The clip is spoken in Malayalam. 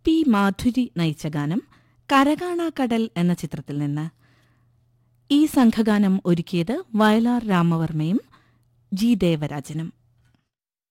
പി മാധുരി നയിച്ച ഗാനം കരകാണാക്കടൽ എന്ന ചിത്രത്തിൽ നിന്ന്. ഈ സംഘഗാനം ഒരുക്കിയത് വയലാർ രാമവർമ്മയും ജി ദേവരാജനും.